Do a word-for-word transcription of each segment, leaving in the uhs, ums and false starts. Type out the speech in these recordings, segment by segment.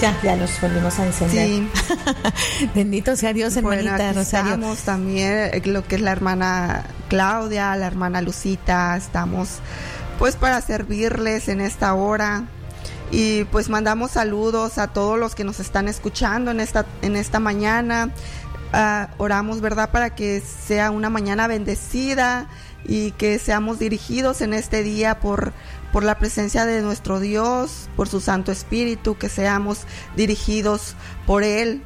Ya, ya los volvimos a encender. Sí. Bendito sea Dios, hermanita bueno, aquí Rosario. Estamos también, lo que es la hermana Claudia, la hermana Lucita, estamos pues para servirles en esta hora. Y pues mandamos saludos a todos los que nos están escuchando en esta, en esta mañana. Uh, oramos, ¿verdad?, para que sea una mañana bendecida y que seamos dirigidos en este día por, por la presencia de nuestro Dios, por su Santo Espíritu, que seamos dirigidos por Él.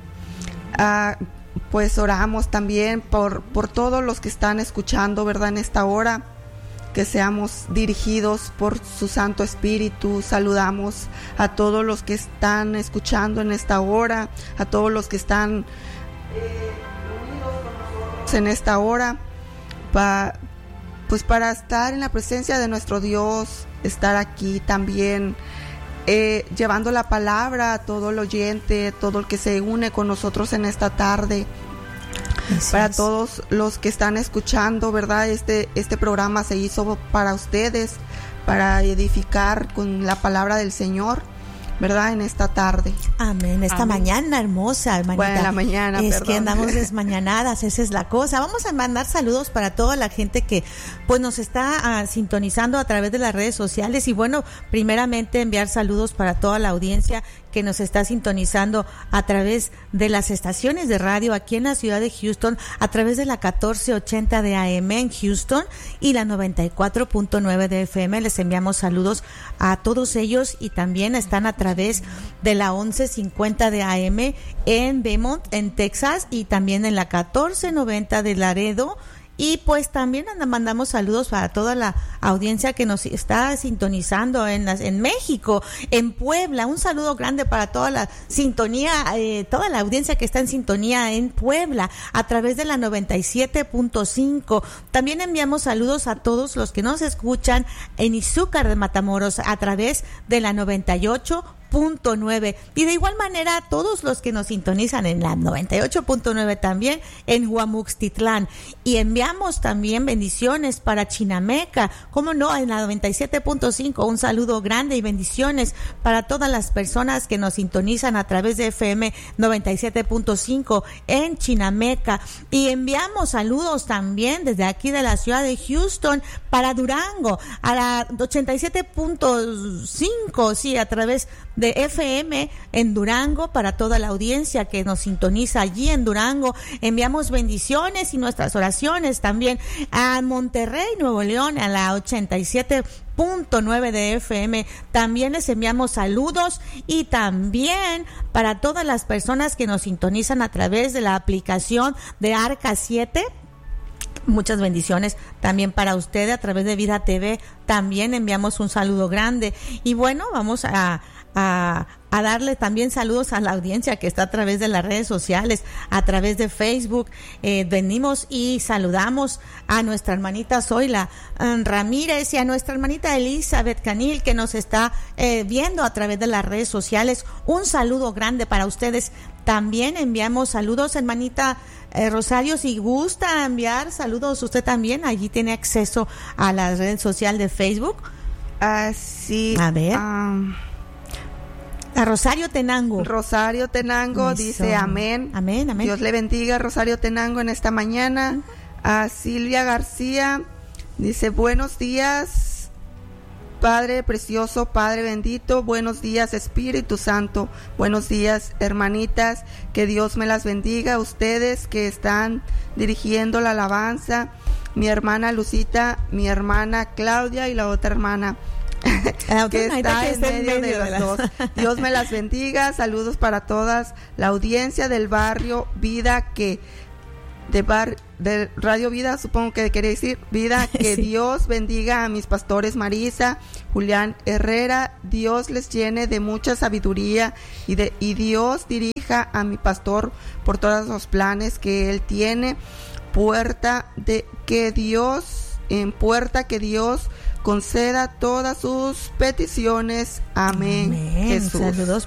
Uh, pues oramos también por, por todos los que están escuchando, ¿verdad?, en esta hora, que seamos dirigidos por su Santo Espíritu. Saludamos a todos los que están escuchando en esta hora, a todos los que están eh, unidos con nosotros en esta hora, pa, pues para estar en la presencia de nuestro Dios, estar aquí también eh, llevando la palabra a todo el oyente, todo el que se une con nosotros en esta tarde. Eso para es. Todos los que están escuchando, ¿verdad? Este, este programa se hizo para ustedes, para edificar con la palabra del Señor, ¿verdad? En esta tarde. Amén. Esta Amén. Mañana hermosa, hermanita. Bueno, la mañana, Es perdón. que andamos desmañanadas, esa es la cosa. Vamos a mandar saludos para toda la gente que pues nos está uh, sintonizando a través de las redes sociales. Y bueno, primeramente enviar saludos para toda la audiencia que nos está sintonizando a través de las estaciones de radio aquí en la ciudad de Houston, a través de la catorce ochenta de A M en Houston y la noventa y cuatro punto nueve de F M. Les enviamos saludos a todos ellos y también están a través de la once cincuenta de A M en Beaumont, en Texas, y también en la catorce noventa de Laredo. Y pues también mandamos saludos para toda la audiencia que nos está sintonizando en, las, en México, en Puebla. Un saludo grande para toda la sintonía, eh, toda la audiencia que está en sintonía en Puebla a través de la noventa y siete punto cinco. También enviamos saludos a todos los que nos escuchan en Izúcar de Matamoros a través de la noventa y ocho punto nueve, y de igual manera a todos los que nos sintonizan en la noventa y ocho punto nueve también en Huamuxtitlán, y enviamos también bendiciones para Chinameca, como no, en la noventa y siete punto cinco. Un saludo grande y bendiciones para todas las personas que nos sintonizan a través de F M noventa y siete punto cinco en Chinameca, y enviamos saludos también desde aquí de la ciudad de Houston para Durango a la ochenta y siete punto cinco, sí, a través de F M en Durango, para toda la audiencia que nos sintoniza allí en Durango. Enviamos bendiciones y nuestras oraciones también a Monterrey, Nuevo León, a la ochenta y siete punto nueve de F M. También les enviamos saludos, y también para todas las personas que nos sintonizan a través de la aplicación de Arca siete. Muchas bendiciones también para usted a través de Vida T V. También enviamos un saludo grande. Y bueno, vamos a A, a darle también saludos a la audiencia que está a través de las redes sociales, a través de Facebook. Eh, venimos y saludamos a nuestra hermanita Zoila um, Ramírez y a nuestra hermanita Elizabeth Canil, que nos está eh, viendo a través de las redes sociales. Un saludo grande para ustedes. También enviamos saludos, hermanita eh, Rosario, si gusta enviar saludos usted también, allí tiene acceso a la red social de Facebook. Ah, sí. A ver. Um... A Rosario Tenango. Rosario Tenango Eso. dice amén. Amén, amén. Dios le bendiga a Rosario Tenango en esta mañana. Uh-huh. A Silvia García dice buenos días, Padre precioso, Padre bendito. Buenos días, Espíritu Santo. Buenos días, hermanitas. Que Dios me las bendiga a ustedes que están dirigiendo la alabanza. Mi hermana Lucita, mi hermana Claudia y la otra hermana que está que en medio, en medio de las dos. Dios me las bendiga. Saludos para todas la audiencia del barrio Vida, que de bar de Radio Vida, supongo que quería decir Vida. Que sí. Dios bendiga a mis pastores Marisa, Julián Herrera. Dios les llene de mucha sabiduría y de y Dios dirija a mi pastor por todos los planes que él tiene. Puerta de que Dios en puerta que Dios conceda todas sus peticiones. Amén. Amén. Jesús. Saludos